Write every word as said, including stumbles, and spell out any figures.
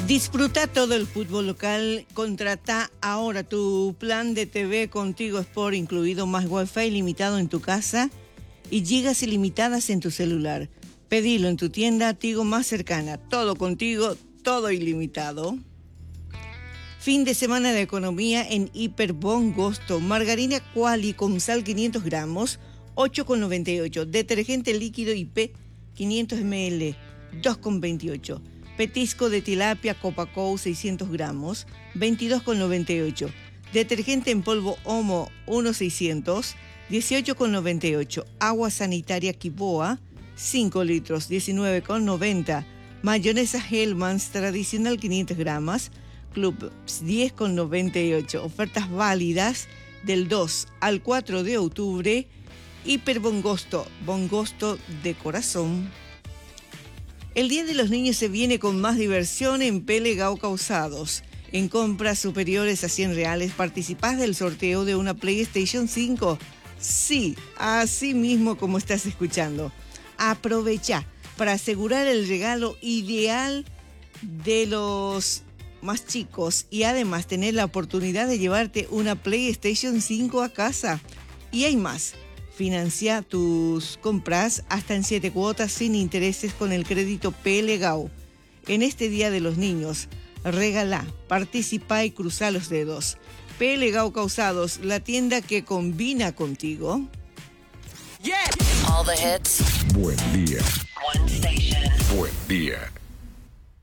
Disfruta todo el fútbol local. Contrata ahora tu plan de T V con Tigo Sport, incluido más Wi-Fi ilimitado en tu casa y gigas ilimitadas en tu celular. Pedilo en tu tienda Tigo más cercana. Todo contigo, todo ilimitado. Fin de semana de economía en Hiper Bongosto. Margarina Quali con sal quinientos gramos, ocho con noventa y ocho. Detergente líquido I P quinientos mililitros, dos con veintiocho. Petisco de tilapia Copacou seiscientos gramos, veintidós con noventa y ocho. Detergente en polvo Omo uno seiscientos, dieciocho con noventa y ocho. Agua sanitaria Quiboa, cinco litros, diecinueve con noventa. Mayonesa Hellmann's tradicional quinientos gramos, Club diez con noventa y ocho. Ofertas válidas del dos al cuatro de octubre. Hiper Bongosto, Bongosto de corazón. El Día de los Niños se viene con más diversión en Pelegao Calzados. En compras superiores a cien reales participás del sorteo de una PlayStation cinco. Sí, así mismo como estás escuchando. Aprovecha para asegurar el regalo ideal de los más chicos y además tener la oportunidad de llevarte una PlayStation cinco a casa. Y hay más. Financia tus compras hasta en siete cuotas sin intereses con el crédito Pelegao. En este Día de los Niños, regala, participa y cruza los dedos. Pelegao Calzados, la tienda que combina contigo. Yeah. All the hits. Buen día. One station. Buen día.